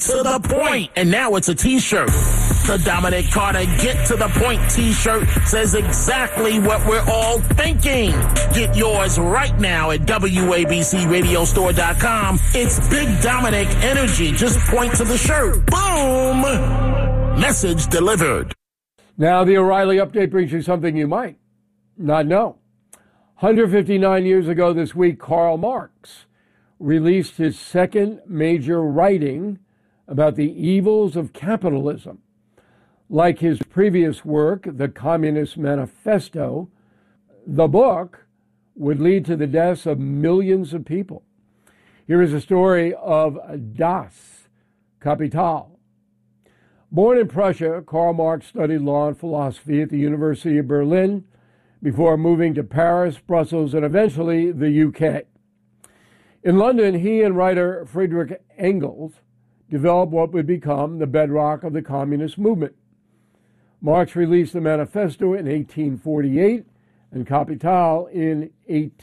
to the point. And now it's a T-shirt. The Dominic Carter Get to the Point T-shirt says exactly what we're all thinking. Get yours right now at WABCRadiostore.com. It's Big Dominic energy. Just point to the shirt. Boom! Message delivered. Now the O'Reilly update brings you something you might not know. 159 years ago this week, Karl Marx released his second major writing about the evils of capitalism. Like his previous work, The Communist Manifesto, the book would lead to the deaths of millions of people. Here is a story of Das Kapital. Born in Prussia, Karl Marx studied law and philosophy at the University of Berlin before moving to Paris, Brussels, and eventually the UK. In London, he and writer Friedrich Engels developed what would become the bedrock of the communist movement. Marx released the Manifesto in 1848 and Kapital in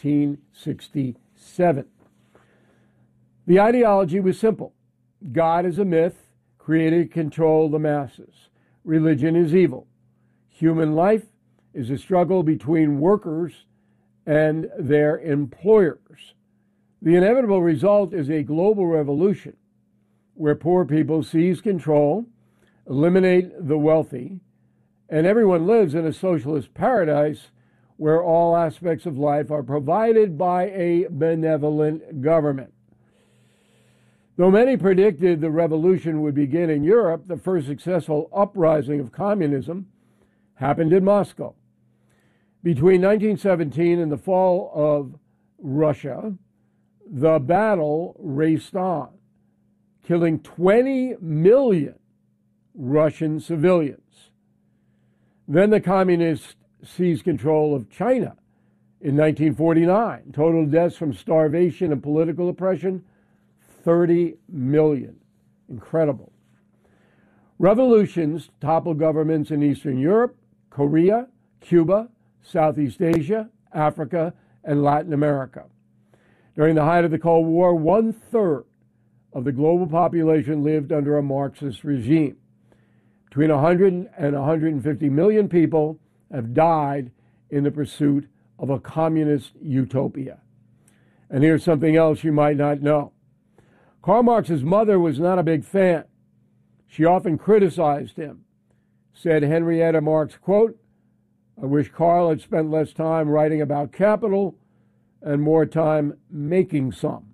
1867. The ideology was simple. God is a myth, created to control the masses. Religion is evil. Human life is a struggle between workers and their employers. The inevitable result is a global revolution where poor people seize control, eliminate the wealthy, and everyone lives in a socialist paradise where all aspects of life are provided by a benevolent government. Though many predicted the revolution would begin in Europe, the first successful uprising of communism happened in Moscow. Between 1917 and the fall of Russia, the battle raced on, killing 20 million Russian civilians. Then the communists seized control of China in 1949. Total deaths from starvation and political oppression, 30 million. Incredible. Revolutions toppled governments in Eastern Europe, Korea, Cuba, Southeast Asia, Africa, and Latin America. During the height of the Cold War, 1/3 of the global population lived under a Marxist regime. Between 100 and 150 million people have died in the pursuit of a communist utopia. And here's something else you might not know. Karl Marx's mother was not a big fan. She often criticized him. Said Henrietta Marx, quote, "I wish Karl had spent less time writing about capital and more time making some."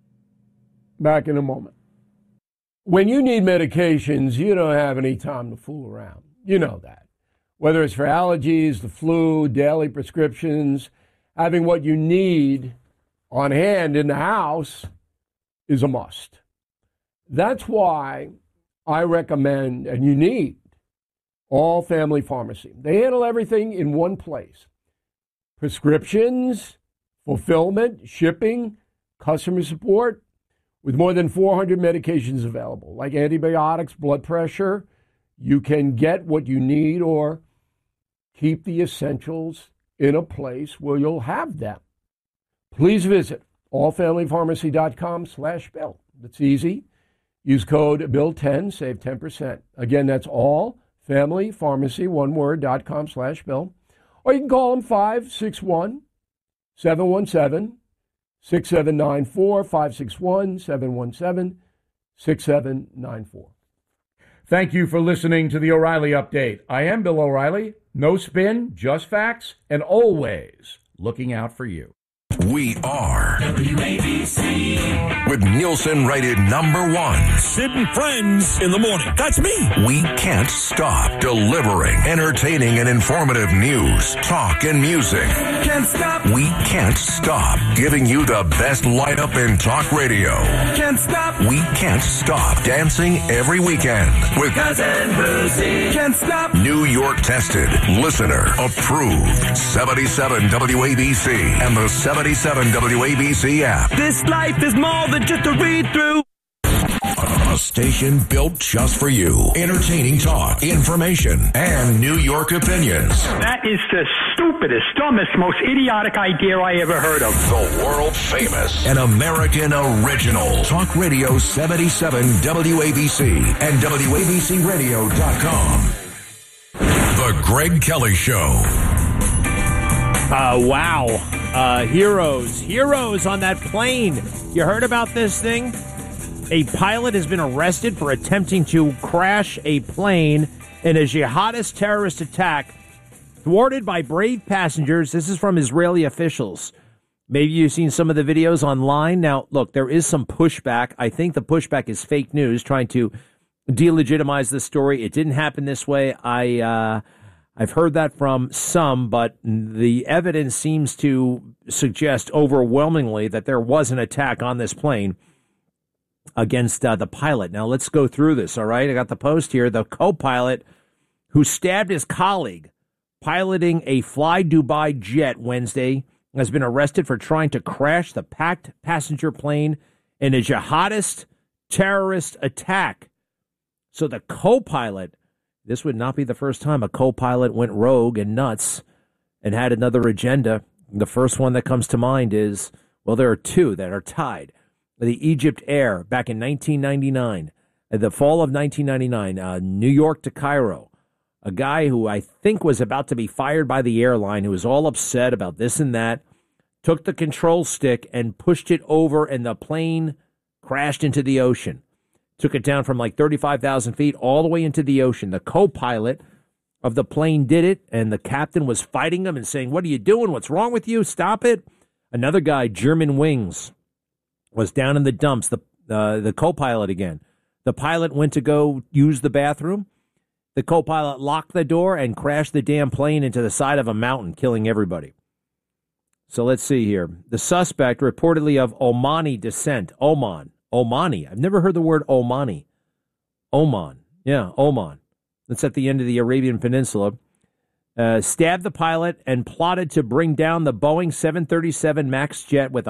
Back in a moment. When you need medications, you don't have any time to fool around. You know that. Whether it's for allergies, the flu, daily prescriptions, having what you need on hand in the house is a must. That's why I recommend, and you need, All Family Pharmacy. They handle everything in one place. Prescriptions, fulfillment, shipping, customer support, with more than 400 medications available, like antibiotics, blood pressure. You can get what you need or keep the essentials in a place where you'll have them. Please visit allfamilypharmacy.com/Bill. It's easy. Use code BILL10, save 10%. Again, that's allfamilypharmacy, one word.com/Bill. Or you can call them 561-717-6794, 561-717-6794. Thank you for listening to the O'Reilly Update. I am Bill O'Reilly. No spin, just facts, and always looking out for you. We are WABC with Nielsen rated #1. Sid and Friends in the morning. That's me. We can't stop delivering entertaining and informative news, talk, and music. Can't stop. We can't stop giving you the best lineup in talk radio. Can't stop. We can't stop dancing every weekend with Cousin Brucey. Can't stop. New York tested, listener approved 77 WABC and the 77 WABC app. This life is more than just a read-through. A station built just for you. Entertaining talk, information, and New York opinions. That is the stupidest, dumbest, most idiotic idea I ever heard of. The world famous and American original. Talk Radio 77 WABC and WABCRadio.com. The Greg Kelly Show. Wow. Heroes on that plane. You heard about this thing? A pilot has been arrested for attempting to crash a plane in a jihadist terrorist attack thwarted by brave passengers. This is from Israeli officials. Maybe you've seen some of the videos online. Now, look, there is some pushback. I think the pushback is fake news, trying to delegitimize the story. It didn't happen this way. I've heard that from some, but the evidence seems to suggest overwhelmingly that there was an attack on this plane against the pilot. Now, let's go through this, all right? I got the post here. The co-pilot who stabbed his colleague piloting a Fly Dubai jet Wednesday has been arrested for trying to crash the packed passenger plane in a jihadist terrorist attack. So the co-pilot, this would not be the first time a co-pilot went rogue and nuts and had another agenda. The first one that comes to mind is, well, there are two that are tied. The Egypt Air back in 1999, the fall of 1999, New York to Cairo. A guy who I think was about to be fired by the airline, who was all upset about this and that, took the control stick and pushed it over, and the plane crashed into the ocean. Took it down from like 35,000 feet all the way into the ocean. The co-pilot of the plane did it, and the captain was fighting him and saying, "What are you doing? What's wrong with you? Stop it." Another guy, German Wings, was down in the dumps, the co-pilot again. The pilot went to go use the bathroom. The co-pilot locked the door and crashed the damn plane into the side of a mountain, killing everybody. So let's see here. The suspect, reportedly of Omani descent, Omani. I've never heard the word Omani. Oman. Yeah, Oman. That's at the end of the Arabian Peninsula. Stabbed the pilot and plotted to bring down the Boeing 737 MAX jet with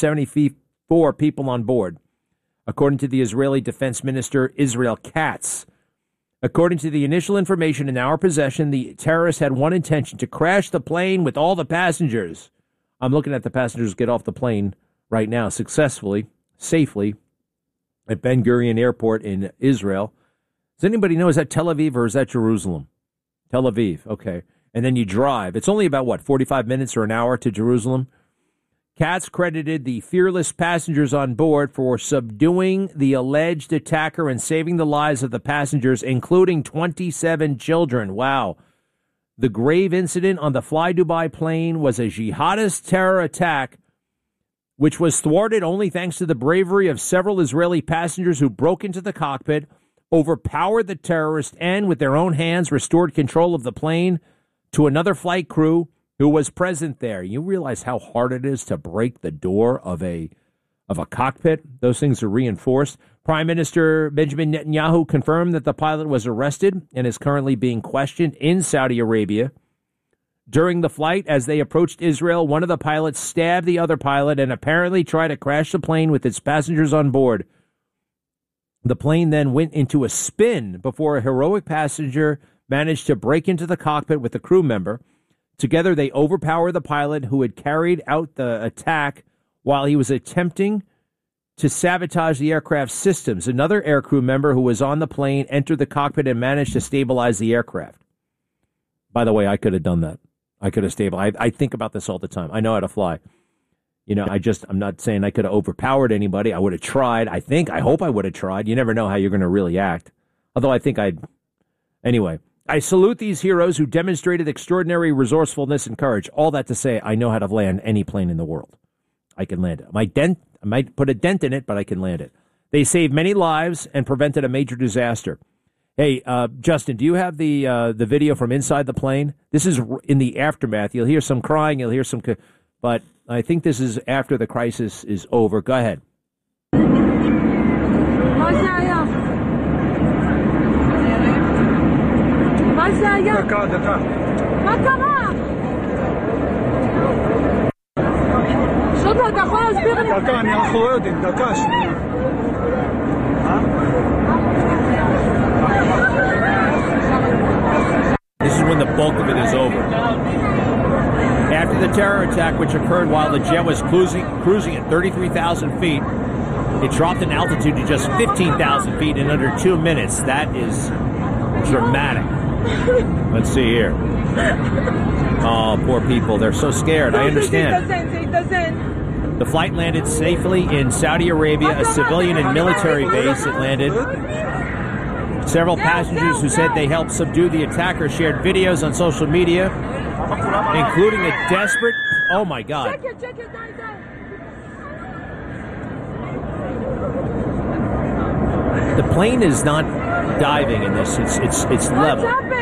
174 people on board, according to the Israeli Defense Minister Israel Katz. According to the initial information in our possession, the terrorist had one intention: to crash the plane with all the passengers. I'm looking at the passengers get off the plane right now successfully, safely, at Ben Gurion Airport in Israel. Does anybody know, is that Tel Aviv or is that Jerusalem? Tel Aviv, okay. And then you drive. It's only about, 45 minutes or an hour to Jerusalem? Katz credited the fearless passengers on board for subduing the alleged attacker and saving the lives of the passengers, including 27 children. Wow. The grave incident on the Fly Dubai plane was a jihadist terror attack, which was thwarted only thanks to the bravery of several Israeli passengers who broke into the cockpit, overpowered the terrorist, and with their own hands restored control of the plane to another flight crew who was present there. You realize how hard it is to break the door of a cockpit? Those things are reinforced. Prime Minister Benjamin Netanyahu confirmed that the pilot was arrested and is currently being questioned in Saudi Arabia. During the flight, as they approached Israel, one of the pilots stabbed the other pilot and apparently tried to crash the plane with its passengers on board. The plane then went into a spin before a heroic passenger managed to break into the cockpit with a crew member. Together, they overpowered the pilot who had carried out the attack while he was attempting to sabotage the aircraft's systems. Another aircrew member who was on the plane entered the cockpit and managed to stabilize the aircraft. By the way, I could have done that. I could have stabilized. I think about this all the time. I know how to fly. I'm not saying I could have overpowered anybody. I would have tried. I hope I would have tried. You never know how you're going to really act. Although I think anyway. I salute these heroes who demonstrated extraordinary resourcefulness and courage. All that to say, I know how to land any plane in the world. I can land it. I might put a dent in it, but I can land it. They saved many lives and prevented a major disaster. Hey, Justin, do you have the video from inside the plane? This is in the aftermath. You'll hear some crying. You'll hear some, but I think this is after the crisis is over. Go ahead. דקה. מה קרה? שוטר, אתה יכול להסביר לי? דקה, אנחנו לא יודעים. דקה, שנייה. attack, which occurred while the jet was cruising at 33,000 feet. It dropped in altitude to just 15,000 feet in under 2 minutes. That is dramatic. Let's see here. Oh, poor people. They're so scared. I understand. The flight landed safely in Saudi Arabia, a civilian and military base. It landed. Several passengers who said they helped subdue the attacker shared videos on social media, including a desperate... Oh, my God. The plane is not diving in this. It's level.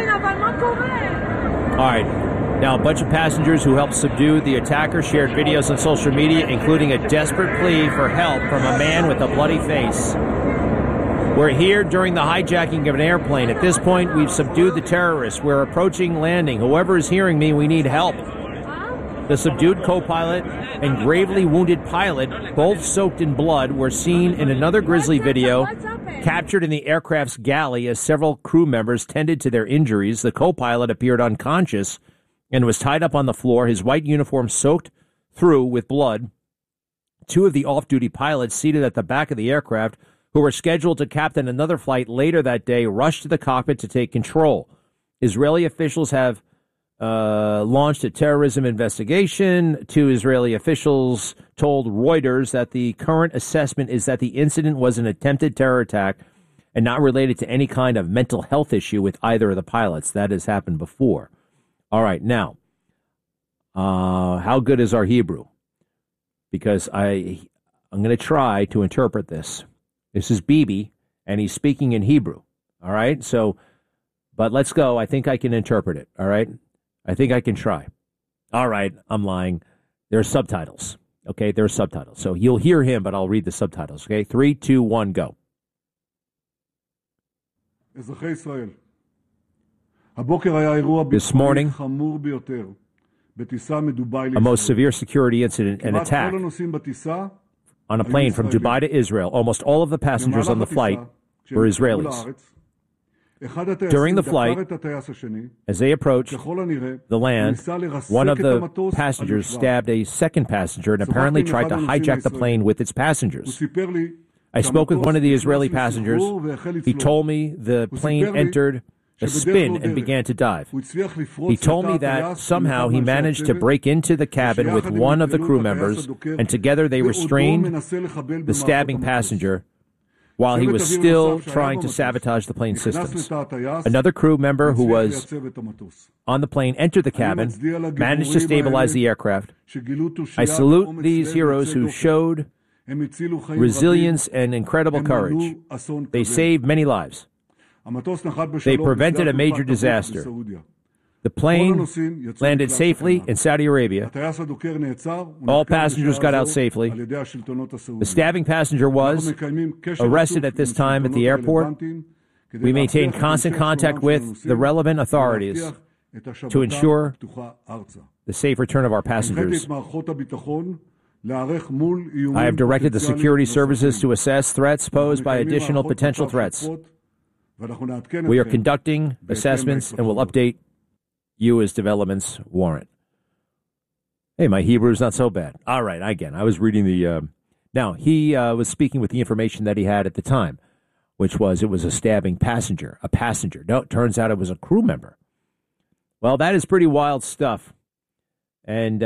All right. Now, a bunch of passengers who helped subdue the attacker shared videos on social media, including a desperate plea for help from a man with a bloody face. We're here during the hijacking of an airplane. At this point, we've subdued the terrorists. We're approaching landing. Whoever is hearing me, we need help. The subdued co-pilot and gravely wounded pilot, both soaked in blood, were seen in another grisly video captured in the aircraft's galley as several crew members tended to their injuries. The co-pilot appeared unconscious and was tied up on the floor, his white uniform soaked through with blood. Two of the off-duty pilots seated at the back of the aircraft, who were scheduled to captain another flight later that day, rushed to the cockpit to take control. Israeli officials have launched a terrorism investigation. Two Israeli officials told Reuters that the current assessment is that the incident was an attempted terror attack and not related to any kind of mental health issue with either of the pilots. That has happened before. All right, now, how good is our Hebrew? Because I'm going to try to interpret this. This is Bibi, and he's speaking in Hebrew. All right, so, but let's go. I think I can interpret it. All right, I think I can try. All right, I'm lying. There are subtitles. Okay, there are subtitles. So you'll hear him, but I'll read the subtitles. Okay, 3, 2, 1, go. This morning, a most severe security incident and attack on a plane from Dubai to Israel. Almost all of the passengers on the flight were Israelis. During the flight, as they approached the land, one of the passengers stabbed a second passenger and apparently tried to hijack the plane with its passengers. I spoke with one of the Israeli passengers. He told me the plane entered a spin and began to dive. He told me that somehow he managed to break into the cabin with one of the crew members, and together they restrained the stabbing passenger while he was still trying to sabotage the plane's systems. Another crew member who was on the plane entered the cabin, managed to stabilize the aircraft. I salute these heroes who showed resilience and incredible courage. They saved many lives. They prevented a major disaster. The plane landed safely in Saudi Arabia. All passengers got out safely. The stabbing passenger was arrested at this time at the airport. We maintain constant contact with the relevant authorities to ensure the safe return of our passengers. I have directed the security services to assess threats posed by additional potential threats. We are conducting assessments and will update you as developments warrant. Hey, my Hebrew is not so bad. All right, I was reading the... Now, he was speaking with the information that he had at the time, which was it was a stabbing passenger, a passenger. No, it turns out it was a crew member. Well, that is pretty wild stuff. And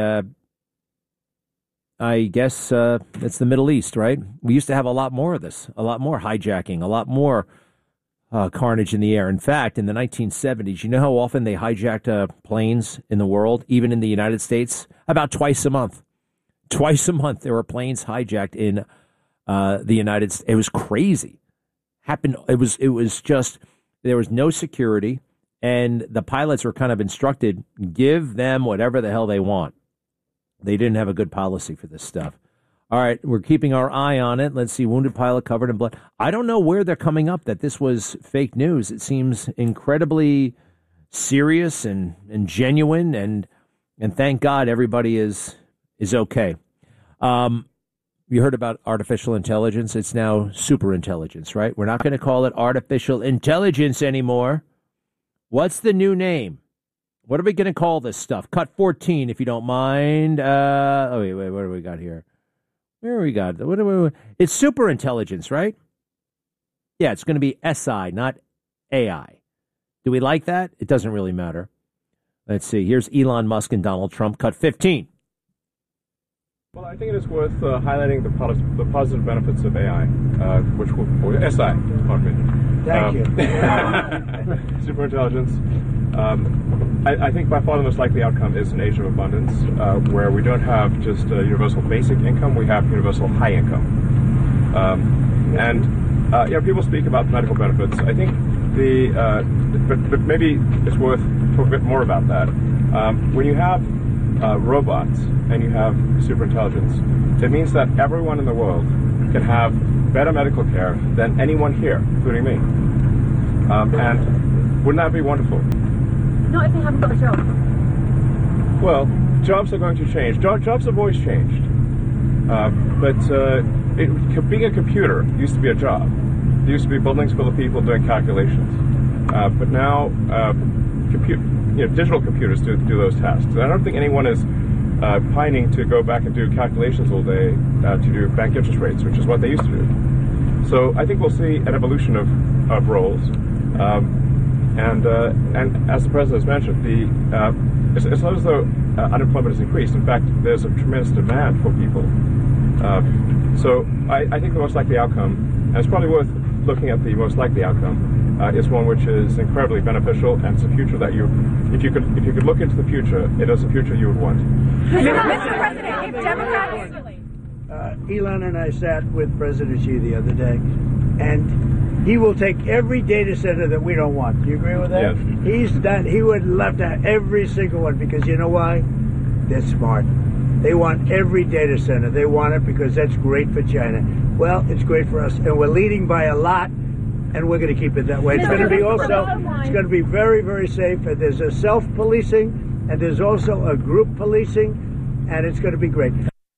I guess it's the Middle East, right? We used to have a lot more of this, a lot more hijacking, a lot more carnage in the air. In fact, in the 1970s, you know how often they hijacked planes in the world, even in the United States? About twice a month. Twice a month, there were planes hijacked in the United States. It was crazy. It was just, there was no security, and the pilots were kind of instructed, give them whatever the hell they want. They didn't have a good policy for this stuff. All right, we're keeping our eye on it. Let's see, wounded pilot covered in blood. I don't know where they're coming up that this was fake news. It seems incredibly serious and genuine, and thank God everybody is okay. You heard about artificial intelligence. It's now super intelligence, right? We're not going to call it artificial intelligence anymore. What's the new name? What are we going to call this stuff? Cut 14, if you don't mind. Wait, what do we got here? Where do we got? It's super intelligence, right? Yeah, it's going to be SI, not AI. Do we like that? It doesn't really matter. Let's see. Here's Elon Musk and Donald Trump. Cut 15. Well, I think it is worth highlighting the positive benefits of AI, which will SI. Pardon me. Thank you. Super intelligence. I think by far the most likely outcome is an age of abundance, where we don't have just universal basic income, we have universal high income. People speak about medical benefits. I think but maybe it's worth talking a bit more about that. When you have robots and you have super intelligence, it means that everyone in the world can have better medical care than anyone here, including me. And wouldn't that be wonderful? Not if they haven't got a job. Well, jobs are going to change. Jobs have always changed. Being a computer used to be a job. There used to be buildings full of people doing calculations. But now, digital computers do those tasks. And I don't think anyone is pining to go back and do calculations all day to do bank interest rates, which is what they used to do. So I think we'll see an evolution of roles. And as the president has mentioned, it's not as though unemployment has increased. In fact, there's a tremendous demand for people. So I think the most likely outcome, and it's probably worth looking at the most likely outcome, is one which is incredibly beneficial, and it's a future that if you could look into the future, it is a future you would want. Mr. President, if Democrats... Elon and I sat with President Xi the other day, and he will take every data center that we don't want. Do you agree with that? Yes. He would love to have every single one, because you know why? They're smart. They want every data center. They want it because that's great for China. Well, it's great for us, and we're leading by a lot, and we're going to keep it that way. It's going to be it's going to be very, very safe, and there's a self-policing, and there's also a group policing, and it's going to be great.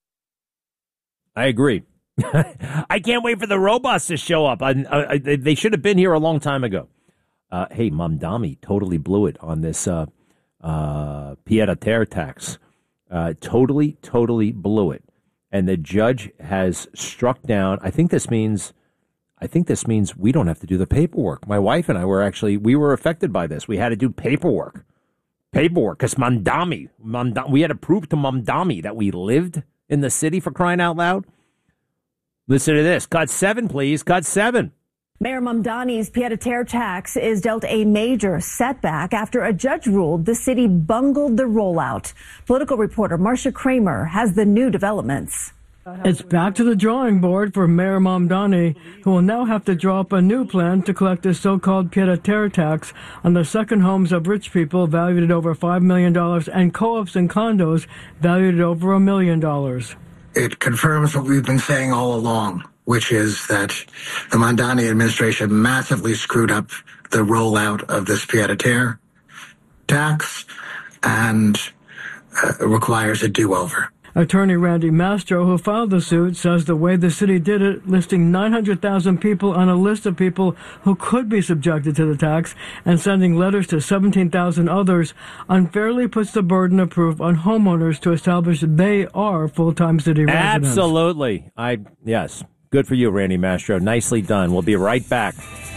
I agree. I can't wait for the robots to show up. They should have been here a long time ago. Hey, Mamdani totally blew it on this pied-à-terre tax. Totally blew it. And the judge has struck down. I think this means we don't have to do the paperwork. My wife and I we were affected by this. We had to do paperwork because Mamdani, we had to prove to Mamdani that we lived in the city, for crying out loud. Listen to this. Cut 7, please. Cut 7. Mayor Mamdani's pied-à-terre tax is dealt a major setback after a judge ruled the city bungled the rollout. Political reporter Marcia Kramer has the new developments. It's back to the drawing board for Mayor Mamdani, who will now have to draw up a new plan to collect the so-called pied-à-terre tax on the second homes of rich people valued at over $5 million and co-ops and condos valued at over $1 million. It confirms what we've been saying all along, which is that the Mamdani administration massively screwed up the rollout of this pied-à-terre tax and requires a do-over. Attorney Randy Mastro, who filed the suit, says the way the city did it, listing 900,000 people on a list of people who could be subjected to the tax and sending letters to 17,000 others, unfairly puts the burden of proof on homeowners to establish they are full-time city residents. Absolutely. Yes. Good for you, Randy Mastro. Nicely done. We'll be right back.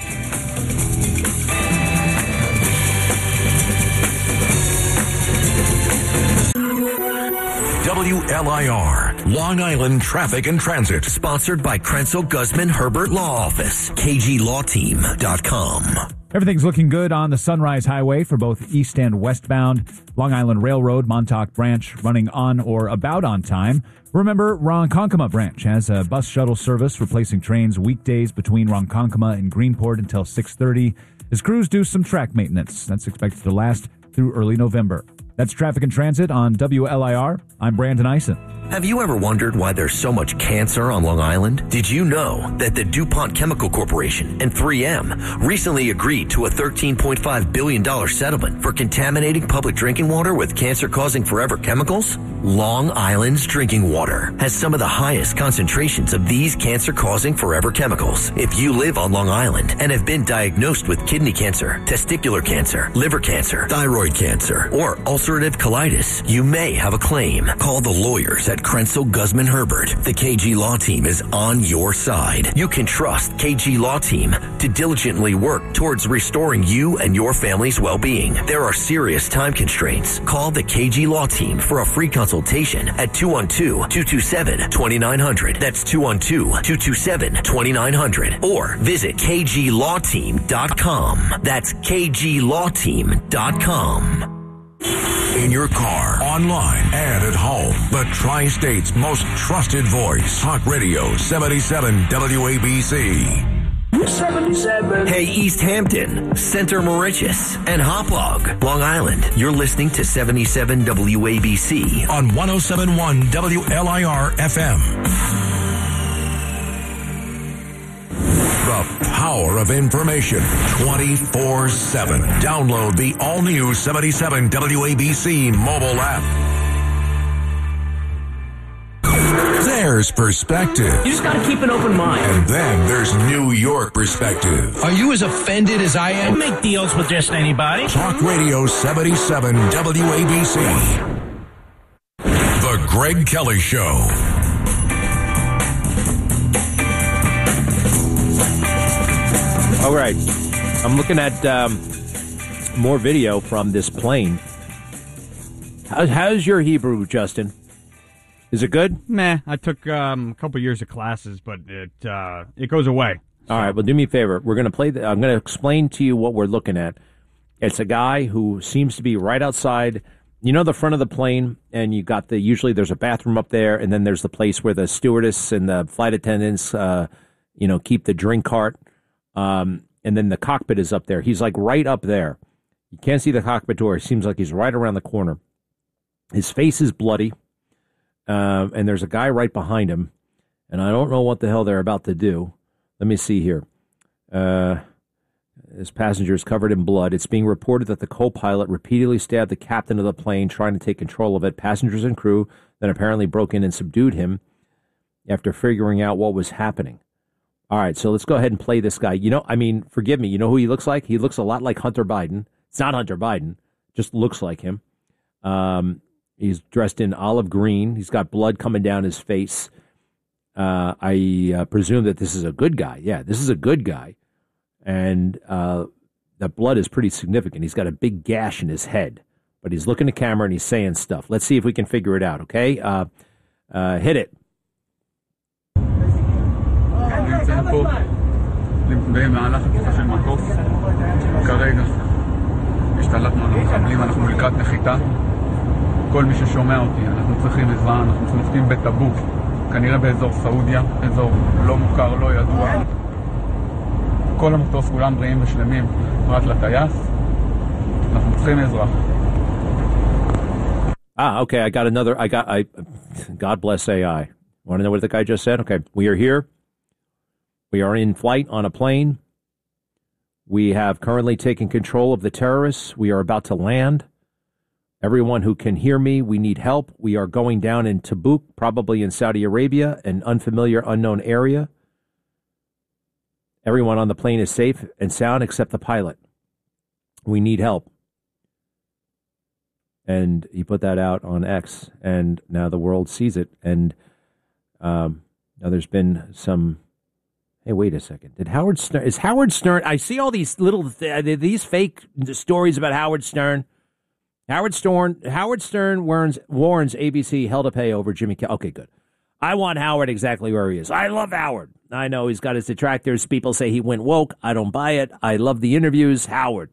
WLIR, Long Island Traffic and Transit. Sponsored by Krenzel Guzman Herbert Law Office. KGLawTeam.com. Everything's looking good on the Sunrise Highway for both east and westbound. Long Island Railroad, Montauk Branch running on or about on time. Remember, Ronkonkoma Branch has a bus shuttle service replacing trains weekdays between Ronkonkoma and Greenport until 6:30 as crews do some track maintenance. That's expected to last through early November. That's Traffic and Transit on WLIR. I'm Brandon Eisen. Have you ever wondered why there's so much cancer on Long Island? Did you know that the DuPont Chemical Corporation and 3M recently agreed to a $13.5 billion settlement for contaminating public drinking water with cancer-causing forever chemicals? Long Island's drinking water has some of the highest concentrations of these cancer-causing forever chemicals. If you live on Long Island and have been diagnosed with kidney cancer, testicular cancer, liver cancer, thyroid cancer, or ulcerative colitis, you may have a claim. Call the lawyers at Krenzel Guzman Herbert. The KG Law Team is on your side. You can trust KG Law Team to diligently work towards restoring you and your family's well-being. There are serious time constraints. Call the KG Law Team for a free consultation at 212-227-2900. That's 212-227-2900. Or visit kglawteam.com. That's kglawteam.com. In your car, online, and at home. The Tri-State's most trusted voice. Talk Radio 77 WABC. 77. Hey, East Hampton, Center Moriches, and Hauppauge, Long Island. You're listening to 77 WABC on 107.1 WLIR FM. The power of information 24/7. Download the all-new 77 WABC mobile app. There's perspective. You just gotta keep an open mind. And then there's New York perspective. Are you as offended as I am? Make deals with just anybody. Talk Radio 77 WABC. The Greg Kelly Show. All right. I'm looking at more video from this plane. How's your Hebrew, Justin? Is it good? Meh. I took a couple years of classes, but it goes away. All right. Well, do me a favor. We're going to play. I'm going to explain to you what we're looking at. It's a guy who seems to be right outside. You know the front of the plane, and you got usually there's a bathroom up there, and then there's the place where the stewardess and the flight attendants, keep the drink cart. And then the cockpit is up there. He's like right up there. You can't see the cockpit door. It seems like he's right around the corner. His face is bloody. And there's a guy right behind him, and I don't know what the hell they're about to do. Let me see here. His passenger is covered in blood. It's being reported that the co-pilot repeatedly stabbed the captain of the plane, trying to take control of it. Passengers and crew then apparently broke in and subdued him after figuring out what was happening. All right, so let's go ahead and play this guy. Forgive me. You know who he looks like? He looks a lot like Hunter Biden. It's not Hunter Biden. Just looks like him. He's dressed in olive green. He's got blood coming down his face. I presume that this is a good guy. Yeah, this is a good guy. And the blood is pretty significant. He's got a big gash in his head. But he's looking at the camera and he's saying stuff. Let's see if we can figure it out, okay? Hit it. במהלך התקופה של מטוס, כרגע השתלטנו על המחבלים, אנחנו לקראת נחיתה. כל מי ששומע אותי, אנחנו צריכים עזרה, אנחנו נוחתים בטאבוק, כנראה באזור סעודיה, אזור לא מוכר, לא ידוע. כל המטוס כולם בריאים ושלמים, רק לטייס, אנחנו צריכים עזרה. Okay, God bless AI. Want to know what the guy just said? Okay, we are here. We are in flight on a plane. We have currently taken control of the terrorists. We are about to land. Everyone who can hear me, we need help. We are going down in Tabuk, probably in Saudi Arabia, an unfamiliar, unknown area. Everyone on the plane is safe and sound except the pilot. We need help. And he put that out on X, and now the world sees it. And now there's been some... Hey, wait a second. Is Howard Stern... I see all these these fake stories about Howard Stern. Howard Stern warns ABC hell to pay over Jimmy Kimmel. Okay, good. I want Howard exactly where he is. I love Howard. I know he's got his detractors. People say he went woke. I don't buy it. I love the interviews. Howard.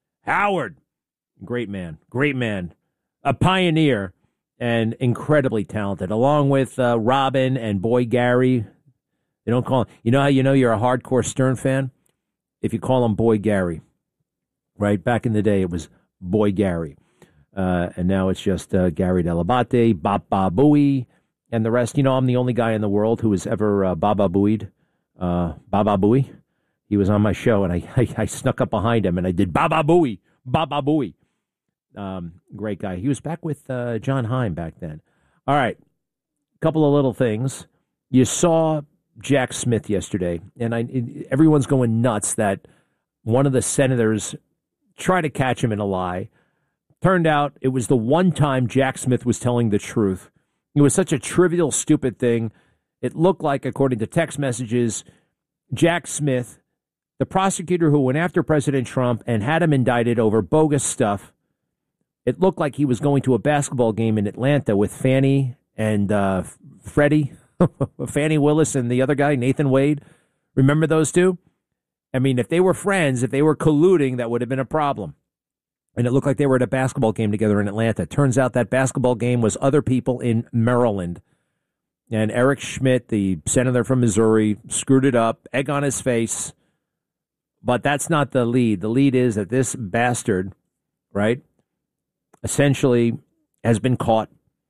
Great man. A pioneer and incredibly talented, along with Robin and Boy Gary. They don't call him. You know how you know you're a hardcore Stern fan? If you call him Boy Gary. Right? Back in the day, it was Boy Gary. And now it's just Gary Delabate, Baba Booey, and the rest. You know, I'm the only guy in the world who has ever Baba Booeyed. Baba Booey. He was on my show, and I snuck up behind him, and I did Baba Booey. Great guy. He was back with John Haim back then. All right. Couple of little things. You saw Jack Smith yesterday, and everyone's going nuts that one of the senators tried to catch him in a lie. Turned out it was the one time Jack Smith was telling the truth. It was such a trivial, stupid thing. It looked like, according to text messages, Jack Smith, the prosecutor who went after President Trump and had him indicted over bogus stuff, it looked like he was going to a basketball game in Atlanta with Fannie and Freddie, Fannie Willis and the other guy, Nathan Wade. Remember those two? I mean, if they were friends, if they were colluding, that would have been a problem. And it looked like they were at a basketball game together in Atlanta. Turns out that basketball game was other people in Maryland. And Eric Schmidt, the senator from Missouri, screwed it up, egg on his face. But that's not the lead. The lead is that this bastard, right, essentially has been caught.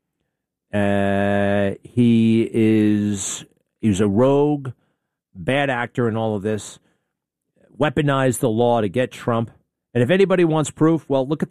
He's a rogue, bad actor in all of this, weaponized the law to get Trump. And if anybody wants proof, well, look at